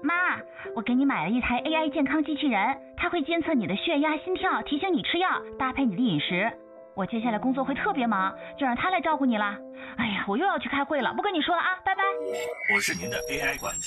妈，我给你买了一台 AI 健康机器人，它会监测你的血压、心跳，提醒你吃药，搭配你的饮食。我接下来工作会特别忙，就让它来照顾你了。哎呀，我又要去开会了，不跟你说了啊，拜拜。 我是您的 AI 管家。